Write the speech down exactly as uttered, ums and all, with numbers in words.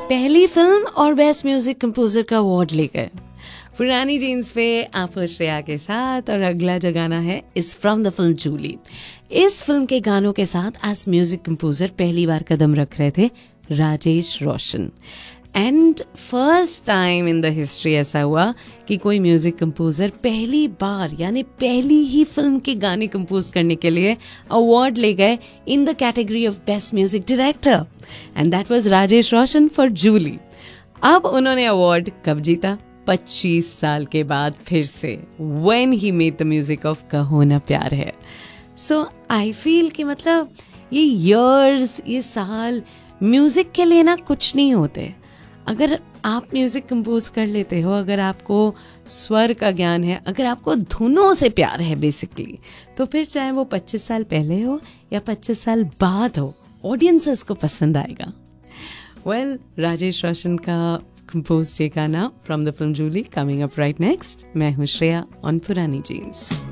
पहली फिल्म और best music composer का अवार्ड ले गए। पुरानी जीन्स पे आप श्रेया के साथ, और अगला जो गाना है इस फ्रॉम द फिल्म जूली। इस फिल्म के गानों के साथ एज म्यूजिक कंपोजर पहली बार कदम रख रहे थे राजेश रोशन। And first time in the history ऐसा हुआ कि कोई म्यूजिक कंपोजर पहली बार यानी पहली ही फिल्म के गाने कंपोज करने के लिए अवार्ड ले गए in the category of best music director, and that was Rajesh Roshan for Jully. अब उन्होंने अवार्ड कब जीता? पच्चीस साल के बाद फिर से, when he made the music of कहो ना प्यार है। सो आई फील कि मतलब ये ईयर्स, ये साल म्यूजिक के लिए ना कुछ नहीं होते। अगर आप म्यूजिक कंपोज कर लेते हो, अगर आपको स्वर का ज्ञान है, अगर आपको धुनों से प्यार है बेसिकली, तो फिर चाहे वो पच्चीस साल पहले हो या पच्चीस साल बाद हो, ऑडियंसेस को पसंद आएगा। वेल well, राजेश रोशन का कंपोज ये गाना from the film Jully coming up right next. मैं हूँ श्रेया ऑन पुरानी जीन्स।